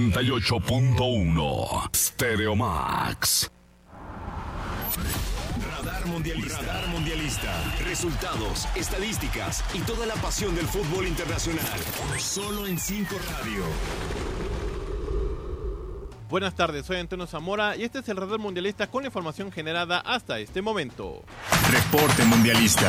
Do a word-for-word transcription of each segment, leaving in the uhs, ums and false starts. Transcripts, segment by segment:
noventa y ocho punto uno Stereo Max. Radar Mundialista. Radar Mundialista. Resultados, estadísticas y toda la pasión del fútbol internacional. Solo en cinco Radio. Buenas tardes, soy Antonio Zamora y este es el Radar Mundialista con la información generada hasta este momento. Reporte Mundialista.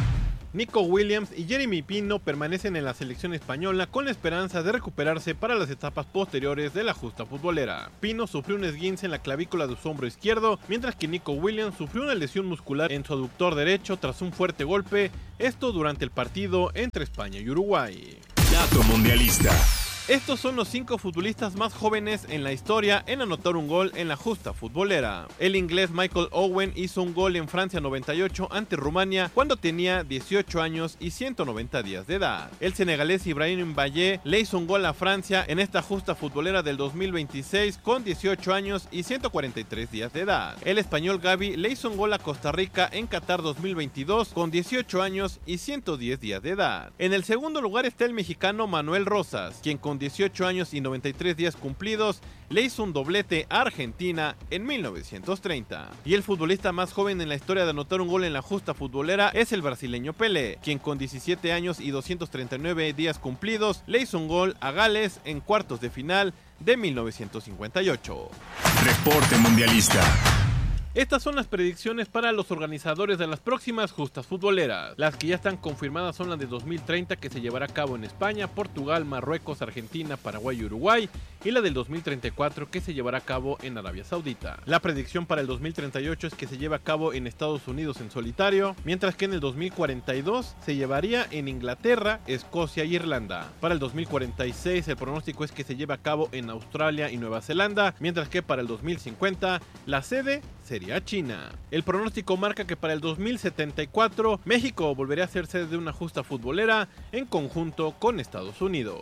Nico Williams y Jeremy Pino permanecen en la selección española con la esperanza de recuperarse para las etapas posteriores de la justa futbolera. Pino sufrió un esguince en la clavícula de su hombro izquierdo, mientras que Nico Williams sufrió una lesión muscular en su aductor derecho tras un fuerte golpe, esto durante el partido entre España y Uruguay. Dato Mundialista. Estos son los cinco futbolistas más jóvenes en la historia en anotar un gol en la justa futbolera. El inglés Michael Owen hizo un gol en Francia noventa y ocho ante Rumania cuando tenía dieciocho años y ciento noventa días de edad. El senegalés Ibrahim Mbaye le hizo un gol a Francia en esta justa futbolera del dos mil veintiséis con dieciocho años y ciento cuarenta y tres días de edad. El español Gavi le hizo un gol a Costa Rica en Qatar dos mil veintidós con dieciocho años y ciento diez días de edad. En el segundo lugar está el mexicano Manuel Rosas, quien con dieciocho años y noventa y tres días cumplidos le hizo un doblete a Argentina en mil novecientos treinta. Y el futbolista más joven en la historia de anotar un gol en la justa futbolera es el brasileño Pelé, quien con diecisiete años y doscientos treinta y nueve días cumplidos le hizo un gol a Gales en cuartos de final de mil novecientos cincuenta y ocho. Reporte Mundialista. Estas son las predicciones para los organizadores de las próximas justas futboleras. Las que ya están confirmadas son las de dos mil treinta, que se llevará a cabo en España, Portugal, Marruecos, Argentina, Paraguay y Uruguay, y la del dos mil treinta y cuatro, que se llevará a cabo en Arabia Saudita. La predicción para el dos mil treinta y ocho es que se lleve a cabo en Estados Unidos en solitario, mientras que en el dos mil cuarenta y dos se llevaría en Inglaterra, Escocia y Irlanda. Para el dos mil cuarenta y seis el pronóstico es que se lleve a cabo en Australia y Nueva Zelanda, mientras que para el dos mil cincuenta la sede sería China. El pronóstico marca que para el dos mil setenta y cuatro México volvería a ser sede de una justa futbolera en conjunto con Estados Unidos.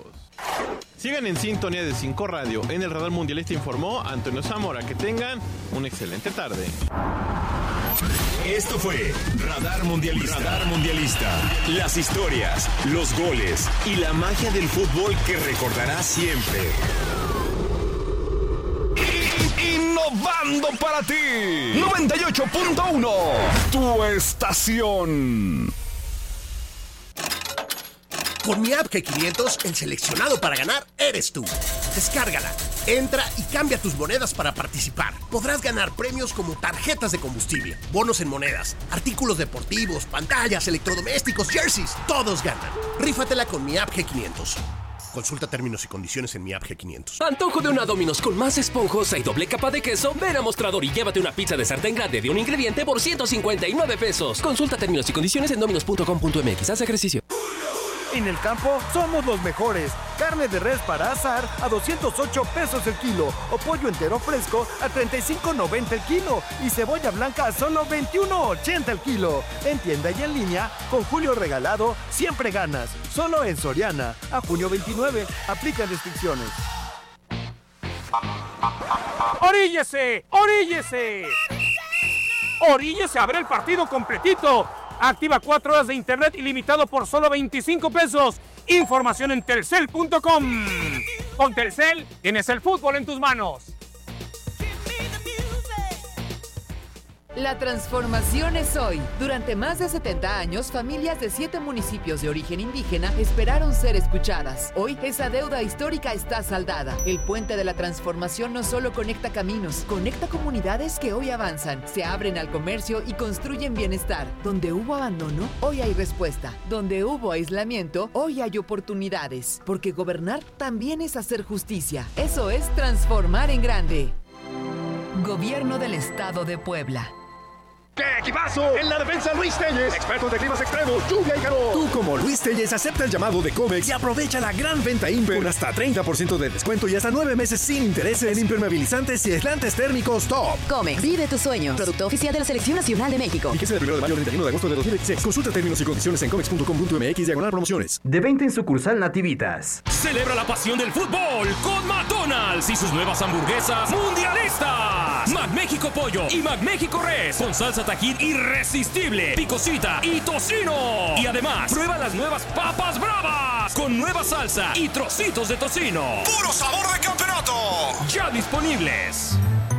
Sigan en sintonía de cinco Radio. En el Radar Mundialista informó Antonio Zamora. Que tengan una excelente tarde. Esto fue Radar Mundialista. Radar Mundialista. Las historias, los goles y la magia del fútbol que recordarás siempre. Innovando para ti. noventa y ocho punto uno. Tu estación. Con mi app G quinientos, el seleccionado para ganar eres tú. Descárgala, entra y cambia tus monedas para participar. Podrás ganar premios como tarjetas de combustible, bonos en monedas, artículos deportivos, pantallas, electrodomésticos, jerseys. Todos ganan. Rífatela con mi app G quinientos. Consulta términos y condiciones en mi app G quinientos. Antojo de una Domino's con más esponjosa y doble capa de queso. Ven a Mostrador y llévate una pizza de sartén grande de un ingrediente por ciento cincuenta y nueve pesos. Consulta términos y condiciones en dominos punto com punto m x. Haz ejercicio. En el campo somos los mejores. Carne de res para asar a doscientos ocho pesos el kilo. O pollo entero fresco a treinta y cinco noventa el kilo. Y cebolla blanca a solo veintiuno ochenta el kilo. En tienda y en línea, con Julio Regalado, siempre ganas. Solo en Soriana. A junio veintinueve. Aplican restricciones. ¡Oríllese! ¡Oríllese! ¡Oríllese! ¡Abre el partido completito! Activa cuatro horas de internet ilimitado por solo veinticinco pesos. Información en telcel punto com. Con Telcel tienes el fútbol en tus manos. La transformación es hoy. Durante más de setenta años, familias de siete municipios de origen indígena esperaron ser escuchadas. Hoy, esa deuda histórica está saldada. El puente de la transformación no solo conecta caminos, conecta comunidades que hoy avanzan, se abren al comercio y construyen bienestar. Donde hubo abandono, hoy hay respuesta. Donde hubo aislamiento, hoy hay oportunidades. Porque gobernar también es hacer justicia. Eso es transformar en grande. Gobierno del Estado de Puebla. ¡Qué equipazo! En la defensa, Luis Telles, expertos de climas extremos, lluvia y calor. Tú, como Luis Telles, acepta el llamado de Comex y aprovecha la gran venta Imper con hasta treinta por ciento de descuento y hasta nueve meses sin intereses en impermeabilizantes y aislantes térmicos top. Comex, vive tus sueños. Producto oficial de la Selección Nacional de México. Fíjese del primero de mayo al treinta y uno de agosto de dos mil veintiséis. Consulta términos y condiciones en comex punto com punto m x diagonal promociones. De venta en sucursal Nativitas. Celebra la pasión del fútbol con McDonald's y sus nuevas hamburguesas mundialistas. McMéxico Pollo y McMéxico Res con salsa tajín irresistible, picosita y tocino. Y además, prueba las nuevas papas bravas con nueva salsa y trocitos de tocino. ¡Puro sabor de campeonato! Ya disponibles.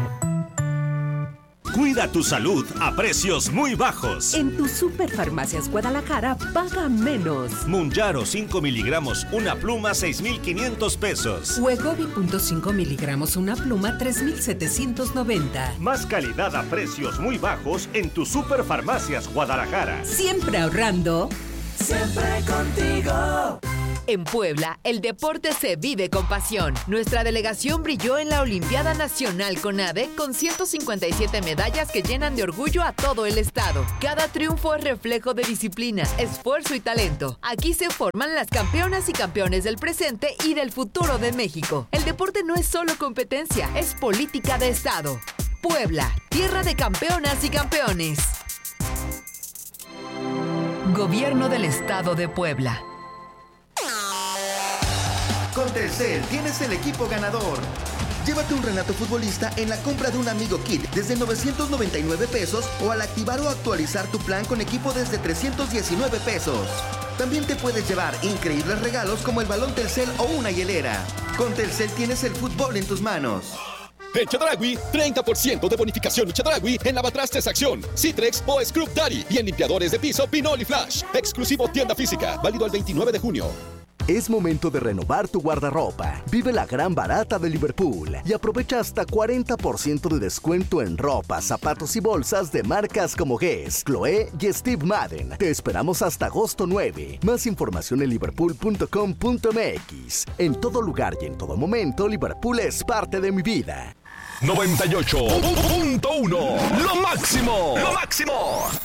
Cuida tu salud a precios muy bajos. En tu Superfarmacias Guadalajara, paga menos. Munjaro cinco miligramos, una pluma, seis mil quinientos pesos. Wegovy punto cinco miligramos, una pluma, tres mil setecientos noventa. Más calidad a precios muy bajos en tu Superfarmacias Guadalajara. Siempre ahorrando. Siempre contigo. En Puebla, el deporte se vive con pasión. Nuestra delegación brilló en la Olimpiada Nacional CONADE con ciento cincuenta y siete medallas que llenan de orgullo a todo el estado. Cada triunfo es reflejo de disciplina, esfuerzo y talento. Aquí se forman las campeonas y campeones del presente y del futuro de México. El deporte no es solo competencia, es política de estado. Puebla, tierra de campeonas y campeones. Gobierno del Estado de Puebla. Con Telcel tienes el equipo ganador. Llévate un Renato futbolista en la compra de un Amigo Kit desde novecientos noventa y nueve pesos o al activar o actualizar tu plan con equipo desde trescientos diecinueve pesos. También te puedes llevar increíbles regalos como el balón Telcel o una hielera. Con Telcel tienes el fútbol en tus manos. En Chedraui, treinta por ciento de bonificación Chedraui en lavatrastes Acción, Citrex o Scrub Daddy y en limpiadores de piso Pinol y Flash. Exclusivo tienda física, válido el veintinueve de junio. Es momento de renovar tu guardarropa. Vive la gran barata de Liverpool y aprovecha hasta cuarenta por ciento de descuento en ropa, zapatos y bolsas de marcas como Guess, Chloé y Steve Madden. Te esperamos hasta agosto nueve. Más información en liverpool punto com punto m x. En todo lugar y en todo momento, Liverpool es parte de mi vida. noventa y ocho punto uno. Lo máximo. Lo máximo.